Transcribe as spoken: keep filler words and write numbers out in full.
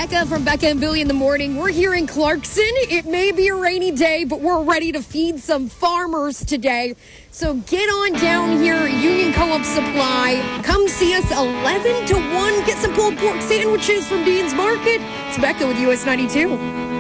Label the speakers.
Speaker 1: Becca from Becca and Billy in the Morning. We're here in Clarkson. It may be a rainy day, but we're ready to feed some farmers today. So get on down here, Union Co-op Supply. Come see us eleven to one. Get some pulled pork sandwiches from Dean's Market. It's Becca with U S ninety-two.